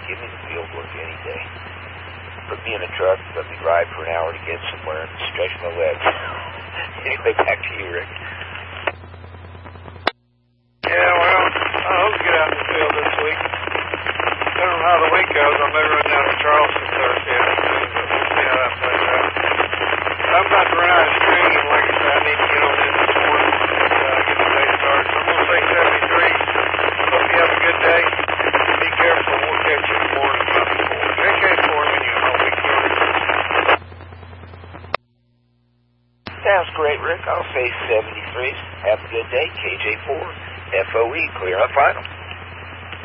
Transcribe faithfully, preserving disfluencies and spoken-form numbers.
Give me the field work any day. Put me in a truck, let me ride for an hour to get somewhere and stretch my legs. Anyway, back to you, Rick. Yeah, well, I hope to get out in the field this week. I don't know how the week goes. I may run down to Charleston Thursday afternoon, but we'll see how that plays out. I'm about to run out of string, and like I said, I need to get on in this morning uh, get the day started. So I'm going to say seventy-three. Hope you have a good day. Be careful. We'll catch you in the morning about four. J K four and you all week. Sounds great, Rick. I'll say seventy-three. Have a good day. K J four, F O E, clear up final.